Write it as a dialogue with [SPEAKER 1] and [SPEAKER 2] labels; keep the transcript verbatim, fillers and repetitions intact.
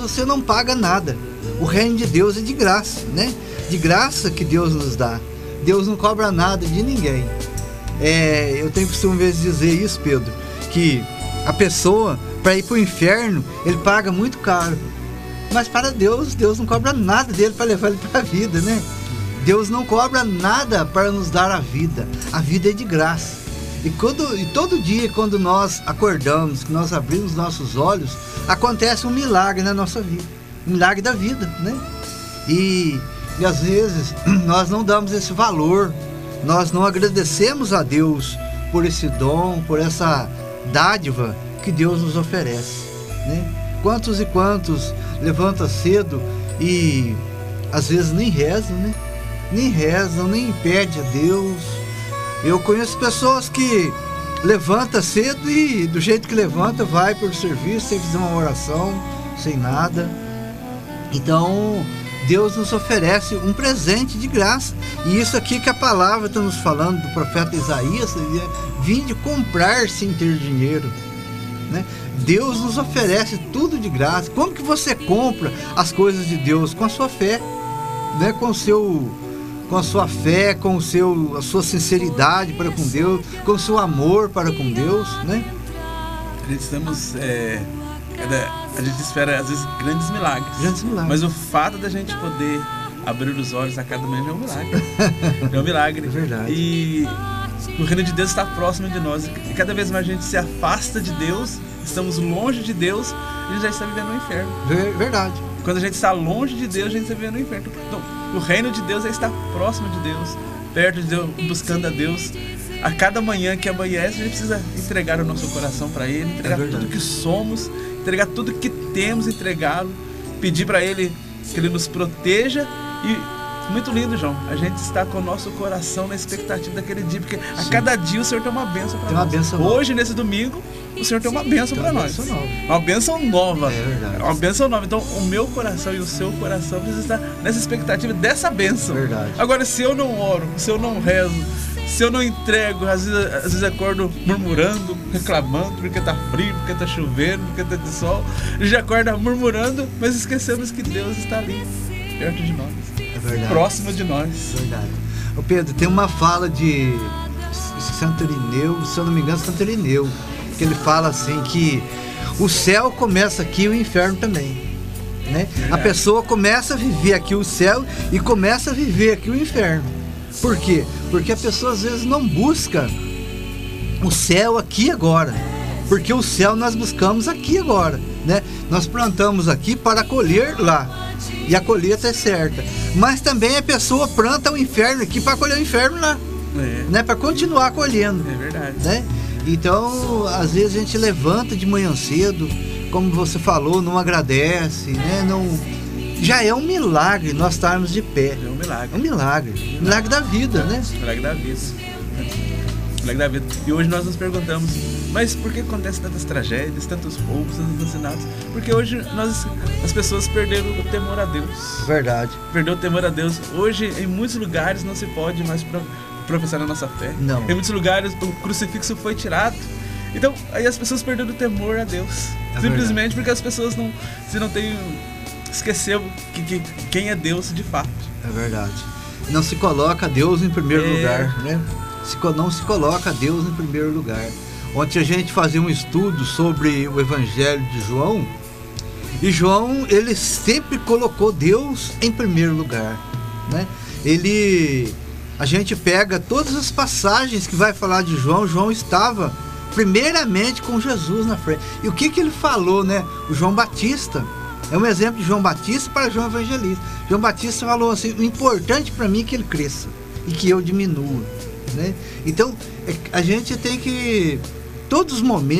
[SPEAKER 1] Deus você não paga nada. O reino de Deus é de graça, né? De graça que Deus nos dá. Deus não cobra nada de ninguém. É, eu tenho costume vezes dizer isso, Pedro, que a pessoa, para ir para o inferno, ele paga muito caro. Mas para Deus, Deus não cobra nada dele para levar ele para a vida, né? Deus não cobra nada para nos dar a vida. A vida é de graça. E, quando, e todo dia, quando nós acordamos, que nós abrimos nossos olhos, acontece um milagre na nossa vida. Um milagre da vida, né? E, e às vezes nós não damos esse valor. Nós não agradecemos a Deus por esse dom, por essa dádiva que Deus nos oferece, né? Quantos e quantos levantam cedo e às vezes nem rezam, né? Nem rezam, nem pedem a Deus. Eu conheço pessoas que levantam cedo e do jeito que levanta vai para o serviço sem fazer uma oração, sem nada. Então Deus nos oferece um presente de graça. E isso aqui que a palavra está nos falando do profeta Isaías, vinde comprar sem ter dinheiro, né? Deus nos oferece tudo de graça. Como que você compra as coisas de Deus? Com a sua fé, né? Com o seu, com a sua fé, com o seu, a sua sinceridade para com Deus, com o seu amor para com Deus, né?
[SPEAKER 2] Acreditamos, é, a gente espera às vezes grandes milagres,
[SPEAKER 1] grandes milagres,
[SPEAKER 2] mas o fato da gente poder abrir os olhos a cada manhã já é um milagre. É um milagre.
[SPEAKER 1] É verdade.
[SPEAKER 2] E o reino de Deus está próximo de nós. E cada vez mais a gente se afasta de Deus, estamos longe de Deus, a gente já está vivendo no inferno.
[SPEAKER 1] Verdade.
[SPEAKER 2] Quando a gente está longe de Deus, a gente está vivendo no inferno. Então, o reino de Deus é estar próximo de Deus, perto de Deus, buscando a Deus. A cada manhã que amanhece, a gente precisa entregar o nosso coração para Ele, entregar é tudo que somos, entregar tudo que temos, entregá-lo, pedir para Ele que Ele nos proteja. E muito lindo, João, a gente está com o nosso coração na expectativa daquele dia, porque a Sim. cada dia o Senhor tem uma bênção para nós.
[SPEAKER 1] Bênção
[SPEAKER 2] Hoje, nesse domingo, o Senhor tem uma bênção para nós.
[SPEAKER 1] Bênção nova.
[SPEAKER 2] Uma bênção nova.
[SPEAKER 1] É verdade.
[SPEAKER 2] Uma bênção nova. Então, o meu coração e o seu coração precisam estar nessa expectativa dessa bênção.
[SPEAKER 1] Verdade.
[SPEAKER 2] Agora, se eu não oro, se eu não rezo, se eu não entrego, às vezes, às vezes acordo murmurando, reclamando, porque está frio, porque está chovendo, porque está de sol. A gente acorda murmurando, mas esquecemos que Deus está ali, perto de nós.
[SPEAKER 1] É verdade.
[SPEAKER 2] Próximo de nós.
[SPEAKER 1] Verdade. Ô Pedro, tem uma fala de Santo Irineu, se eu não me engano, Santo Irineu, que ele fala assim que o céu começa aqui e o inferno também, né? A pessoa começa a viver aqui o céu e começa a viver aqui o inferno. Por quê? Porque a pessoa às vezes não busca o céu aqui agora, porque o céu nós buscamos aqui agora, né? Nós plantamos aqui para colher lá. E a colheita é certa. Mas também a pessoa planta o inferno aqui para colher o inferno lá, é. né? Para continuar colhendo.
[SPEAKER 2] É verdade.
[SPEAKER 1] Né? Então, às vezes a gente levanta de manhã cedo, como você falou, não agradece, né? Não... Já é um milagre nós estarmos de pé.
[SPEAKER 2] É um milagre.
[SPEAKER 1] É um milagre. Milagre, milagre da vida, né?
[SPEAKER 2] Milagre da vida. Milagre da vida. E hoje nós nos perguntamos, mas por que acontecem tantas tragédias, tantos roubos, tantos assassinatos? Porque hoje nós, as pessoas perderam o temor a Deus.
[SPEAKER 1] Verdade.
[SPEAKER 2] Perdeu o temor a Deus. Hoje, em muitos lugares, não se pode mais professar a nossa fé.
[SPEAKER 1] Não.
[SPEAKER 2] Em muitos lugares, o crucifixo foi tirado. Então, aí as pessoas perderam o temor a Deus. É simplesmente verdade. Porque as pessoas não, se não têm, esqueceu que, que, quem é Deus de fato.
[SPEAKER 1] É verdade. Não se coloca Deus em primeiro é... lugar, né? Se, não se coloca Deus em primeiro lugar. Ontem a gente fazia um estudo sobre o Evangelho de João, e João, ele sempre colocou Deus em primeiro lugar, né? Ele, a gente pega todas as passagens que vai falar de João, João estava primeiramente com Jesus na frente. E o que que ele falou, né? O João Batista, é um exemplo de João Batista para João Evangelista. João Batista falou assim, o importante para mim é que ele cresça e que eu diminua, né? Então, a gente tem que, todos os momentos,